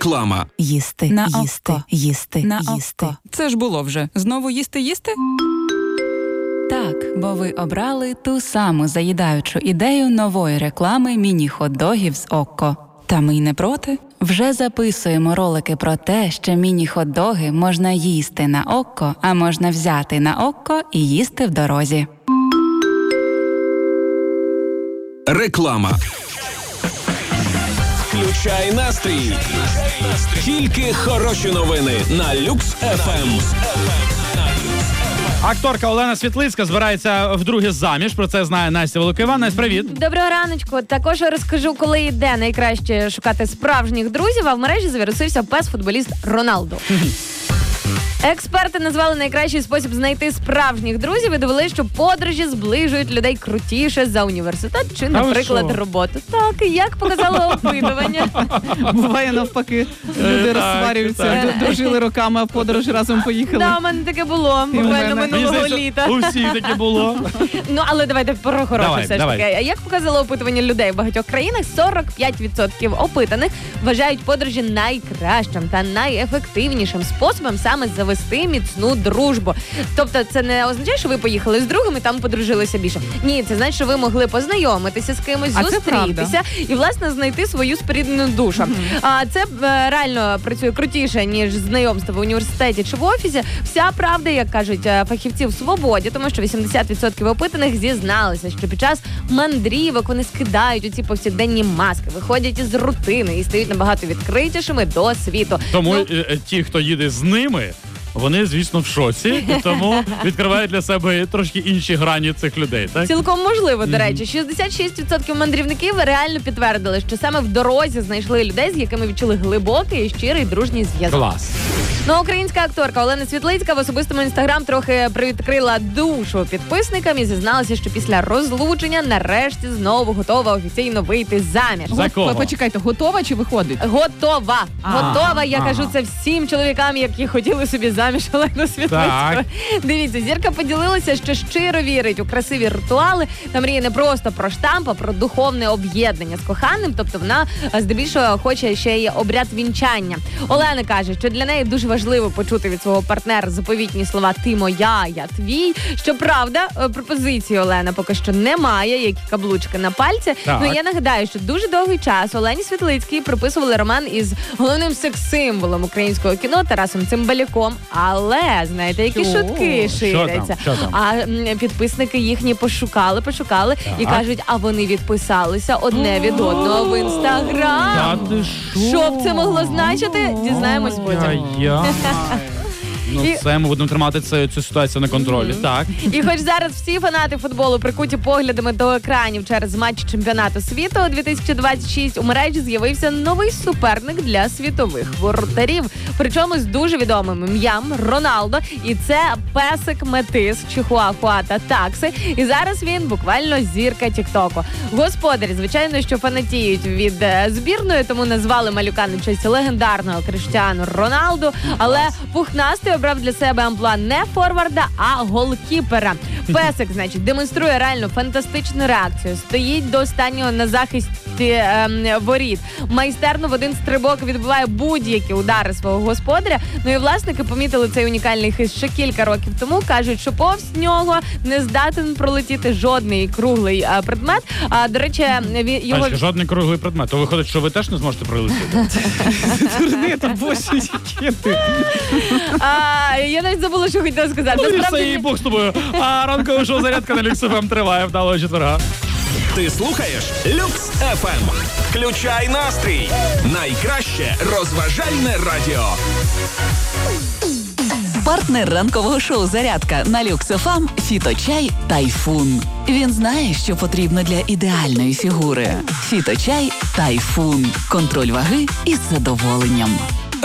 Реклама. Їсти, на їсти, око. їсти, На їсти. око. Це ж було вже. Знову їсти? Так, бо ви обрали ту саму заїдаючу ідею нової реклами міні-хот-догів з Окко. Та ми й не проти. Вже записуємо ролики про те, що міні-хот-доги можна їсти на Окко, а можна взяти на Окко і їсти в дорозі. Реклама. Включай настрій. Тільки хороші новини на Люкс ФМ. Акторка Олена Світлицька збирається вдруге заміж. Про це знає Настя Волокова. Настя, привіт. Доброго раночку. Також розкажу, коли йде найкраще шукати справжніх друзів, а в мережі завірусився пес-футболіст Роналдо. Експерти назвали найкращий спосіб знайти справжніх друзів і довели, що подорожі зближують людей крутіше за університет чи, наприклад, роботу. Так, як показало опитування. Буває навпаки. Люди розсварюються, дружили роками, а в подорож разом поїхали. Да, у мене таке було, буквально минулого літа. У всіх таке було. Ну, але давайте про хороше Давай, все ж давай. таки. Як показало опитування людей в багатьох країнах, 45% опитаних вважають подорожі найкращим та найефективнішим способом саме завести міцну дружбу. Тобто це не означає, що ви поїхали з другом і там подружилися більше. Ні, це значить, що ви могли познайомитися з кимось, зустрітися і, власне, знайти свою споріднену душу. А це реально працює крутіше, ніж знайомство в університеті чи в офісі. Вся правда, як кажуть фахівці в свободі, тому що 80% опитаних зізналися, що під час мандрівок вони скидають оці повсякденні маски, виходять із рутини і стають набагато відкритішими до світу. Тому ті, хто їде з ними, вони, звісно, в шоці, і тому відкривають для себе трошки інші грані цих людей, так? Цілком можливо, до речі. 66% мандрівників реально підтвердили, що саме в дорозі знайшли людей, з якими відчули глибокий і щирий дружній зв'язок. Клас. Ну, українська акторка Олена Світлицька в особистому інстаграм трохи привідкрила душу підписникам і зізналася, що після розлучення нарешті знову готова офіційно вийти заміж. За кого? Почекайте, готова чи виходить? Готова. Готова, я кажу це всім чоловікам, які хотіли собі заміж Олену Світлицьку. Дивіться, зірка поділилася, що щиро вірить у красиві ритуали та мріє не просто про штамп, а про духовне об'єднання з коханим. Тобто вона здебільшого хоче ще й обряд вінчання. Олена каже, що для неї дуже важливо почути від свого партнера заповітні слова «ти моя, я твій». Щоправда, пропозиції Олена поки що немає, які каблучки на пальці. Ну, я нагадаю, що дуже довгий час Олені Світлицькій приписували роман із головним секс-символом українського кіно Тарасом Цимбалюком. Але, знаєте, які шутки ширяться. Що там? А підписники їхні пошукали і кажуть, а вони відписалися одне від одного в Інстаграм. Що б це могло значити? Дізнаємось потім. Ну, це ми будемо тримати цю ситуацію на контролі. Так. І хоч зараз всі фанати футболу прикуті поглядами до екранів через матч чемпіонату світу 2026, у мережі з'явився новий суперник для світових воротарів. Причому з дуже відомим ім'ям Роналдо. І це песик-метис Чихуахуа Такси. І зараз він буквально зірка Тіктоку. Господарі, звичайно, що фанатіють від збірної, тому назвали малюка на честь легендарного Кріштіану Роналду. Але пухнастий обрав для себе амплуа не форварда, а голкіпера. Песик, значить, демонструє реально фантастичну реакцію. Стоїть до останнього на захисті воріт. Майстерно в один стрибок відбиває будь-які удари свого господаря. Ну і власники помітили цей унікальний хист ще кілька років тому. Кажуть, що повз нього не здатен пролетіти жодний круглий предмет. А, до речі, його... Жодний круглий предмет. То виходить, що ви теж не зможете пролетіти? Турни, то боже, які ти. Я навіть забула, що хотіла сказати. Ну, все, і Бог з тобою. А ранкове шоу «Зарядка» на Люкс ФМ триває вдалого четверга. Ти слухаєш Люкс ФМ. Включай настрій. Найкраще розважальне радіо. Партнер ранкового шоу «Зарядка» на Люкс ФМ – Фіточай «Тайфун». Він знає, що потрібно для ідеальної фігури. Фіточай «Тайфун». Контроль ваги із задоволенням.